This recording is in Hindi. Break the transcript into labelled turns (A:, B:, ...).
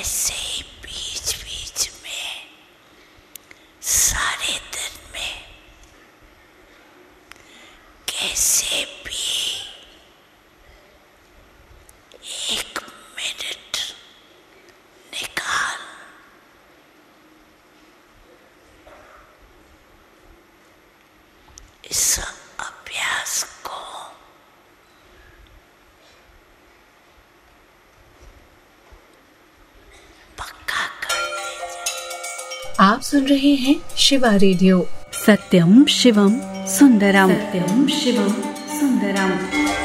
A: ऐसे ही बीच बीच में सारे दिन में कैसे भी 1 मिनट निकाल इस अभ्यास को पक्का कर दे।
B: आप सुन रहे हैं शिवा रेडियो।
C: सत्यम शिवम सुंदरम। सत्यम शिवम सुंदरम।